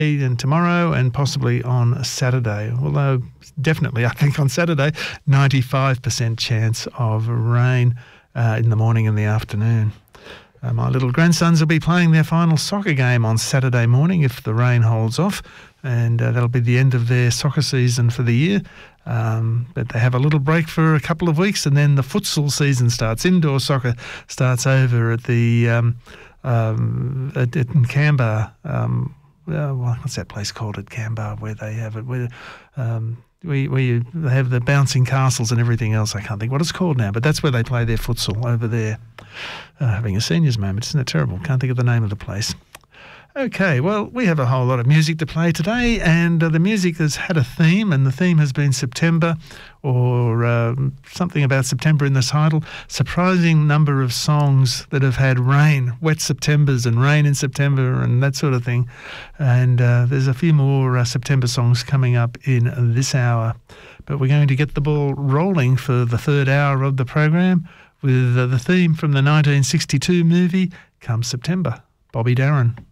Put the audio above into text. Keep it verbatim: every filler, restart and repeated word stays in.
and tomorrow and possibly on Saturday, although definitely I think on Saturday, ninety-five percent chance of rain uh, in the morning and the afternoon. Uh, my little grandsons will be playing their final soccer game on Saturday morning if the rain holds off, and uh, that'll be the end of their soccer season for the year. Um, but they have a little break for a couple of weeks, and then the futsal season starts. Indoor soccer starts over at the um, um, at, at in Canberra. Um, uh, what's that place called at Canberra where they have it? Where um, where, where you have the bouncing castles and everything else. I can't think what it's called now, but that's where they play their futsal over there. Uh, having a seniors moment, isn't it terrible? Can't think of the name of the place. Okay, well, we have a whole lot of music to play today, and uh, the music has had a theme, and the theme has been September, or uh, something about September in the title. Surprising number of songs that have had rain, wet Septembers and rain in September and that sort of thing. And uh, there's a few more uh, September songs coming up in this hour. But we're going to get the ball rolling for the third hour of the program with uh, the theme from the nineteen sixty-two movie, Come September, Bobby Darin.